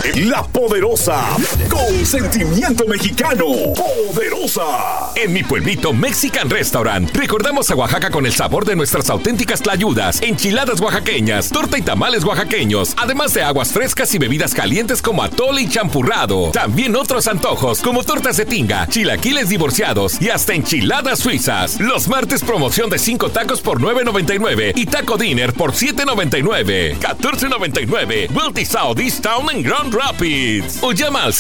La Poderosa, con sentimiento mexicano. Poderosa. En mi pueblito Mexican Restaurant, recordamos a Oaxaca con el sabor de nuestras auténticas tlayudas, enchiladas oaxaqueñas, torta y tamales oaxaqueños, además de aguas frescas y bebidas calientes como atole y champurrado. También otros antojos como tortas de tinga, chilaquiles divorciados y hasta enchiladas suizas. Los martes promoción de 5 tacos por $9.99 y taco dinner por $7.99. $14.99. Wealthy South East Town en Grand Rapids. O llama al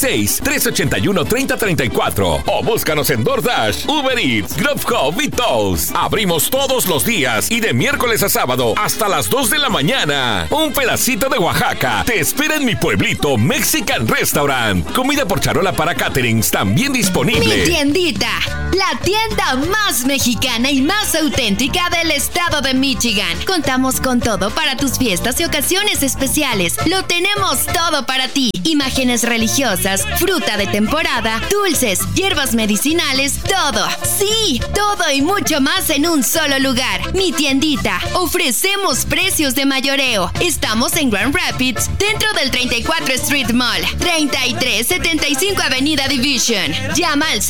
616-381-3034. O búscanos en DoorDash, Uber Eats, Grubhub y Toast. Abrimos todos los días y de miércoles a sábado hasta las 2 de la mañana. Un pedacito de Oaxaca te espera en mi pueblito Mexican Restaurant. Comida por charola para caterings también disponible. Mi tiendita, la tienda más mexicana y más auténtica del estado de Michigan. Contamos con todo para tus fiestas y ocasiones especiales. Lo tenemos todo para ti. Imágenes religiosas, fruta de temporada, dulces, hierbas medicinales, todo. Sí, todo y mucho más en un solo lugar. Mi tiendita. Ofrecemos precios de mayoreo. Estamos en Grand Rapids, dentro del 34 Street Mall, 3375 Avenida Division. Llama al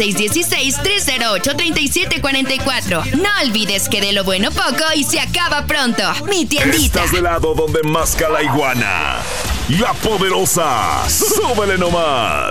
616-308-3744. No olvides que de lo bueno poco y se acaba pronto. Mi tiendita. Estás del lado donde masca la iguana. La Poderosa. Súbele nomás.